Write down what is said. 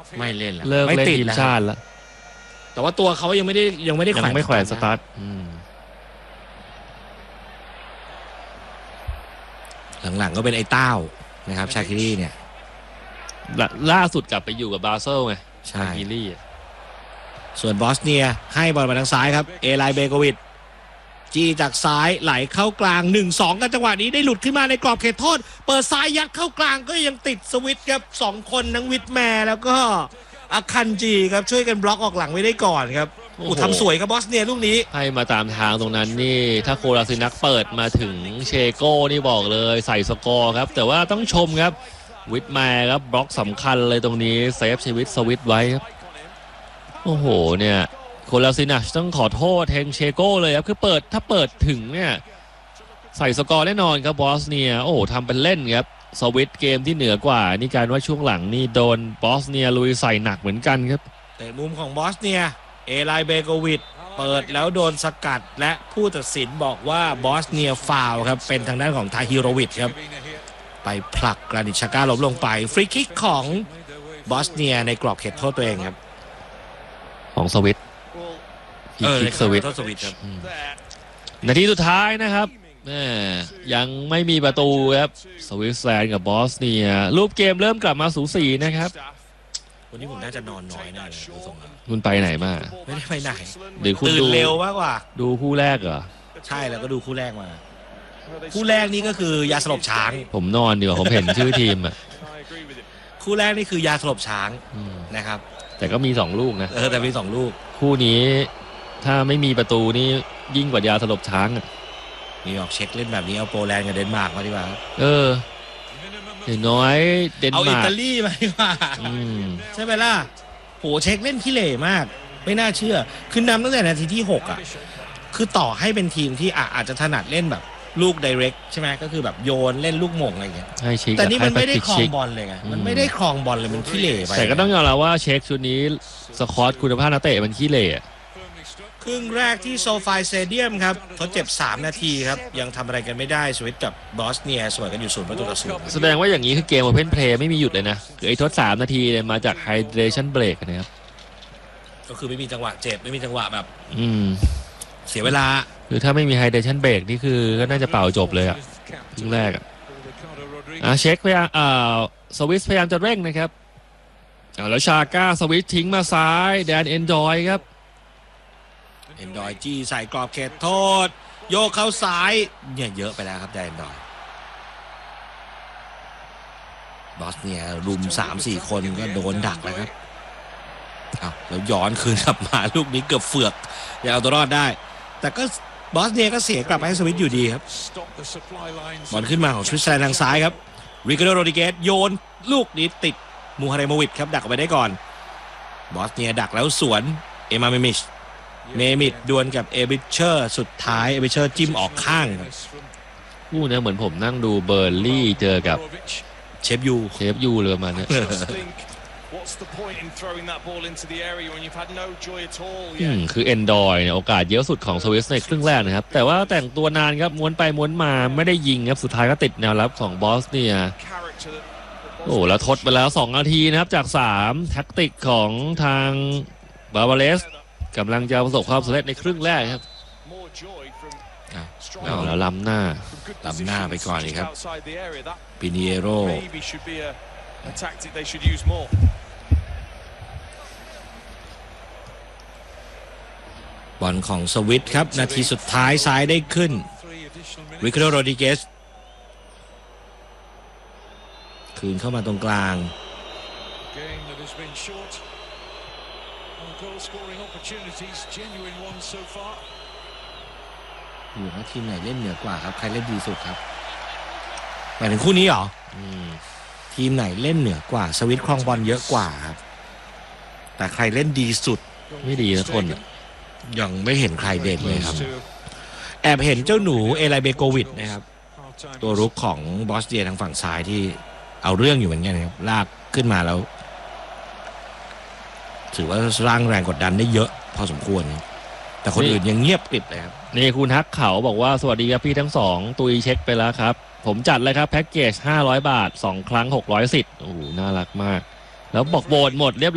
ไม่เล่นแล้วเลิกเล่นทีมชาติแล้วแต่ว่าตัวเขายังไม่ได้แขวนสตาร์ทหลังๆก็เป็นไอ้เต้านะครับชาคิรีเนี่ยล่าสุดกลับไปอยู่กับบาเซลไงใช่ชาคิรีส่วนบอสเนียให้บอลมาทางซ้ายครับเอไลเบโกวิชจี้จากซ้ายไหลเข้ากลาง 1-2 กันจังหวะนี้ได้หลุดขึ้นมาในกรอบเขตโทษเปิดซ้ายยัดเข้ากลางก็ยังติดสวิตครับ2คนทั้งวิทแมร์แล้วก็อาคันจีครับช่วยกันบล็อกออกหลังไว้ได้ก่อนครับทำสวยครับบอสเนียลูกนี้ให้มาตามทางตรงนั้นนี่ถ้าโคลาซินักเปิดมาถึงเชโก้นี่บอกเลยใส่สกอร์ครับแต่ว่าต้องชมครับวิทแมร์ครับบล็อกสำคัญเลยตรงนี้เซฟชีวิตสวิตไว้ครับโอ้โหเนี่ยโคลาซินักต้องขอโทษเทงเชโก้เลยครับคือถ้าเปิดถึงเนี่ยใส่สกอร์แน่นอนครับบอสเนียโอ้โหทำเป็นเล่นครับสวิตเกมที่เหนือกว่านี่การว่าช่วงหลังนี่โดนบอสเนียลุยใส่หนักเหมือนกันครับแต่มุมของบอสเนียเอไลเบโกวิชเปิดแล้วโดนสกัดและผู้ตัดสินบอกว่าบอสเนียฟาวล์ครับเป็นทางด้านของทาฮิโรวิชครับไปผลักกรานิชาก้าล้มลงไปฟรีคิกของบอสเนียในกรอบเขตโทษตัวเองครับของสวิตคิกสวิตครับนาทีสุดท้ายนะครับยังไม่มีประตูครับสวิตเซอร์แลนด์กับบอสเนียรูปเกมเริ่มกลับมาสูสีนะครับวันนี้ผมน่าจะนอนน้อยแน่เลยดูทรงคุณไปไหนมาไม่ได้ไปไหนหรือคุณตื่นเร็วมากกว่าดูคู่แรกเหรอใช่แล้วก็ดูคู่แรกมาคู่แรกนี่ก็คือยาสลบช้างผมนอนดีกว่าผมเห็นชื่อทีมอ่ะคู่แรกนี่คือยาสลบช้างนะครับแต่ก็มี2ลูกนะแต่มี2ลูกคู่นี้ถ้าไม่มีประตูนี่ยิ่งกว่ายาสลบช้างอ่ะนิวยอร์กเช็คเล่นแบบนี้เอาโปแลนด์กับเดนมาร์กมาดีกว่าอย่างน้อยเดนมาร์กเอาอิตาลีมาดีกว่าใช่ไหมล่ะโหเช็คเล่นขี้เหร่มากไม่น่าเชื่อคือนำตั้งแต่นาทีที่6อ่ะคือต่อให้เป็นทีมที่อาจจะถนัดเล่นแบบลูกไดเรกใช่ไหมก็คือแบบโยนเล่นลูกหม่งอะไรอย่างเงี้ยแต่นี่มันไม่ได้ครองบอลเลยไงมันไม่ได้ครองบอลเลยมันขี้เหร่ไปแต่ก็ต้องยอมรับว่าเช็คชุดนี้สควอตคุณภาพนักเตะมันขี้เหร่ครึ่งแรกที่โซฟายสเตเดียมครับทดเจ็บ3นาทีครับยังทำอะไรกันไม่ได้สวิตกับบอสเนียเสมอกันอยู่0-0แสดงว่าอย่างนี้คือเกมโอเพนเพลย์ไม่มีหยุดเลยนะคือไอ้ทด3นาทีเนี่ยมาจากไฮเดรชั่นเบรกนะครับก็คือไม่มีจังหวะเจ็บไม่มีจังหวะแบบเสียเวลาคือถ้าไม่มีไฮเดรชั่นเบรกนี่คือก็น่าจะเป่าจบเลยอ่ะครึ่งแรกเช็คพยายามสวิสพยายามจะเร่งนะครับแล้วชาก้าสวิสทิ้งมาซ้ายแดนเอนจอยครับเอนดอยจี้ใส่กรอบเขตโทษโยกเข้าซ้ายเนี่ยเยอะไปแล้วครับแดนดอยบอสเนียรุม 3-4 คนก็โดนดักแล้วครับแล้วย้อนคืนกลับมาลูกนี้เกือบเฟือกยังเอาตัวรอดได้แต่ก็บอสเนียก็เสียกลับไปให้สวิตอยู่ดีครับบอลขึ้นมาของสวิตเซอร์แลนด์ทางซ้ายครับริคาร์โด โรดริเกสโยนลูกนี้ติดมูฮาเรโมวิชครับดักเอาไปได้ก่อนบอสเนียดักแล้วสวนเอมาเมมิดดวลกับเอบิเชอร์สุดท้ายเอบิเชอร์จิ้มออกข้างคู่นี้เหมือนผมนั่งดูเบอร์ลี่เจอกับเชฟยูเลยมาเนี่ยคือเอนดอยเนี่ยโอกาสเยอะสุดของสวิสในครึ่งแรกนะครับแต่ว่าแต่งตัวนานครับม้วนไปม้วนมาไม่ได้ยิงครับสุดท้ายก็ติดแนวรับของบอสเนียแล้วทดไปแล้ว2นาทีนะครับจาก3แท็กติกของทางบาบาเลสกำลังจะประสบความสำเร็จในครึ่งแรกครับแล้วล้ำหน้าไปก่อนเลยครับปิเนโรบอลของสวิตครับนาทีสุดท้ายซ้ายได้ขึ้นริคาร์โด โรดริเกสคืนเข้ามาตรงกลางอยู่ว่าทีมไหนเล่นเหนือกว่าครับใครเล่นดีสุดครับหมายถึงคู่นี้เหรอทีมไหนเล่นเหนือกว่าสวิตครองบอลเยอะกว่าครับแต่ใครเล่นดีสุดไม่ดีนะคนยังไม่เห็นใครเด่นเลยครับแอบเห็นเจ้าหนูเอไลเบโกวิชนะครับตัวรุกของบอสเนียทางฝั่งซ้ายที่เอาเรื่องอยู่เหมือนกันครับลากขึ้นมาแล้วถือว่าสร้างแรงกดดันได้เยอะพอสมควรแต่คนอื่นยังเงียบกริบเลยครับนี่คุณฮักเขาบอกว่าสวัสดีครับพี่ทั้ง2ตุยเช็คไปแล้วครับผมจัดเลยครับแพ็กเกจ500 บาท2 ครั้ง600 สิทธิ์โอ้โหน่ารักมากแล้วบอกโบนหมดเรียบ